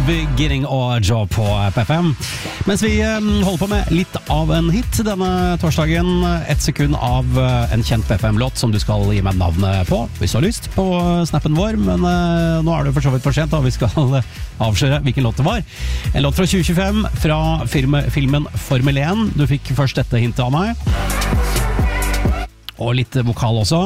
Beginning og Joe på PFM. Mens vi holder på med litt av en hit denne torsdagen. 1 sekund av en kjent PFM-låt som du skal gi meg navnet på, hvis du har lyst, på snappen vår. Men nå er det for så vidt for sent, og vi skal avsløre hvilken låt det var. En låt fra 2025 fra filmen Formel 1. Du fikk først dette hintet av meg. Og litt vokal også.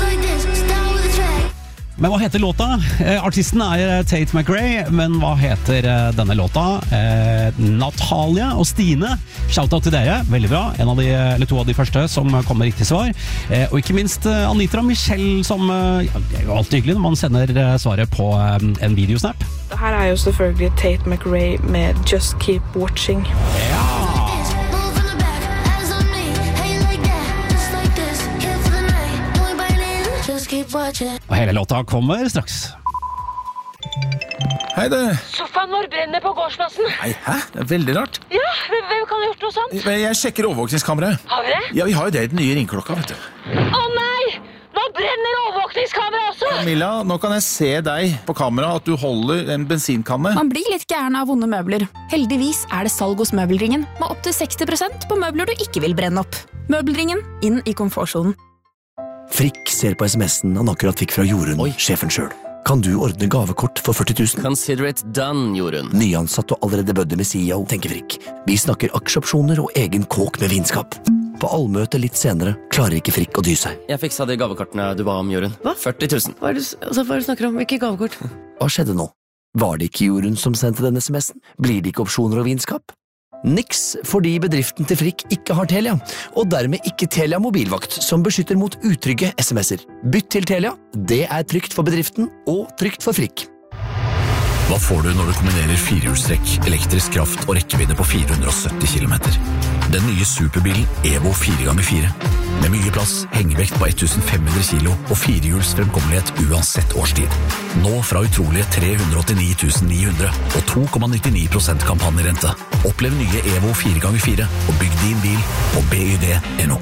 Men hva heter låta? Artisten er Tate McRae, men hva heter denne låta? Natalia og Stine, shoutout til dere, veldig bra. En av de, eller to av de første som kom med riktig svar. Og ikke minst Anitra og Michelle, som det er jo alltid hyggelig når man sender svaret på en videosnap. Her er jo selvfølgelig Tate McRae med Just Keep Watching. Ja! Og hele låta kommer straks. Hei det. Sofaen vår brenner på gårdsplassen. Nei, hæ? Det er veldig rart. Ja, hvem kan ha gjort noe sånt? Jeg sjekker overvåkningskameraet. Har vi det? Ja, vi har jo det i den nye ringklokka, vet du. Å nei! Nå brenner overvåkningskameraet også! Camilla, nå kan jeg se deg på kamera at du holder en bensinkanne. Man blir litt gæren av vonde møbler. Heldigvis er det salg hos Møbelringen, med opp til 60% på møbler du ikke vil brenne opp. Møbelringen, inn i komfortsonen. Frikk ser på SMS-en han akkurat fikk fra Jorunn, sjefen selv. Kan du ordne gavekort for 40 000? Consider it done, Jorunn. Nyansatt og allerede bødde med CEO, tenker Frikk. Vi snakker aksjeopsjoner og egen kåk med vinskap. På allmøte litt senere klarer ikke Frikk å dy seg. Jeg fiksa de gavekortene du ba om, Jorunn. Hva? 40 000. Hva er det du snakker om? Hvilke gavekort? Hva skjedde nå? Var det ikke Jorunn som sendte denne SMS-en? Blir det ikke opsjoner og vinskap? Niks, fordi bedriften til Frikk ikke har Telia, og dermed ikke Telia mobilvakt, som beskytter mot utrygge SMS-er. Bytt til Telia, det er trygt for bedriften og trygt for Frikk. Hva får du når du kombinerer firehjulstrekk, elektrisk kraft og rekkevidde på 470 km? Den nye superbilen Evo 4x4. Med mye plass, hengevekt på 1500 kilo og firehjuls fremkommelighet uansett årstid. Nå fra utrolige 389 900 og 2,99% kampanjerente. Opplev nye Evo 4x4 og bygg din bil på byd.no.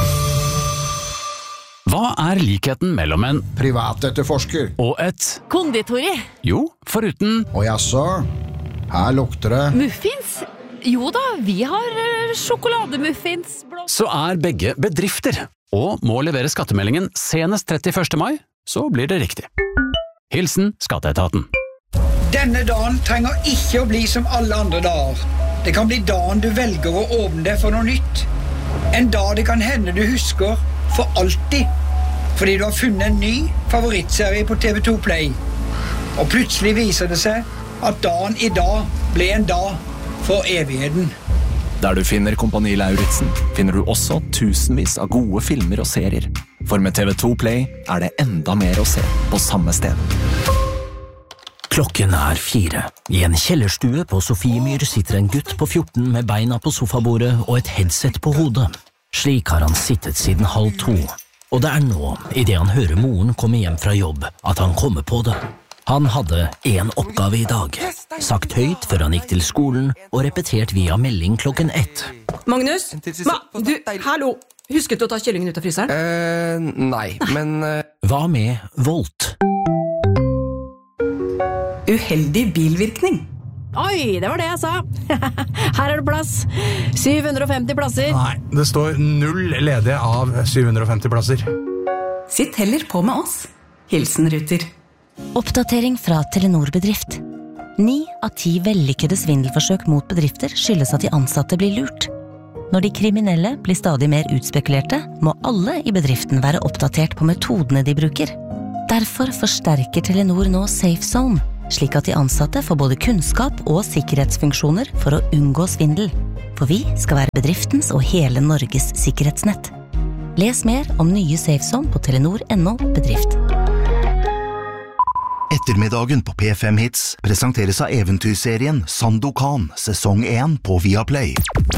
Hva er likheten mellom en privatetterforsker og et Konditori. Jo, foruten og jaså, her lukter det Muffins? Jo da, vi har sjokolademuffins. så er begge bedrifter, og må levere skattemeldingen senest 31. mai, så blir det riktig. Hilsen Skatteetaten. Denne dagen trenger ikke å bli som alle andre dager. Det kan bli dagen du velger å åpne deg for noe nytt. En dag det kan hende du husker for alltid, fordi du har funnet en ny favorittserie på TV2 Play. Og plutselig viser det seg at dagen i dag ble en dag for evigheten. Der du finner Kompani Lauritzen, finner du også tusenvis av gode filmer og serier. For med TV2 Play er det enda mer å se på samme sted. Klokken er 4. I en kjellerstue på Sofiemyr sitter en gutt på 14 med beina på sofabordet og et headset på hodet. Slik har han sittet siden 1:30, og det er nå, i det han hører moren komme hjem fra jobb, at han kommer på det. Han hadde en oppgave i dag, sagt høyt før han gikk til skolen og repetert via melding klokken 1. Magnus? Hallo! Husket du å ta kyllingen ut av fryseren? Nei, men... Hva med Volt? Uheldig bilvirkning. Oi, det var det jeg sa. Her er det plass. 750 plasser. Nei, det står 0 ledige av 750 plasser. Sitt heller på med oss. Hilsen Ruter. Oppdatering fra Telenor Bedrift. 9 av 10 vellykkede svindelforsøk mot bedrifter skyldes at de ansatte blir lurt. Når de kriminelle blir stadig mer utspekulerte, må alle i bedriften være oppdatert på metodene de bruker. Derfor forsterker Telenor nå Safe Zone, slik at de ansatte får både kunnskap og sikkerhetsfunksjoner for å unngå svindel. For vi skal være bedriftens og hele Norges sikkerhetsnett. Les mer om nye Safe Zone på telenor.no bedrift. Ettermiddagen på P5 Hits presenteres av eventyrserien Sandokan, sesong 1 på Viaplay.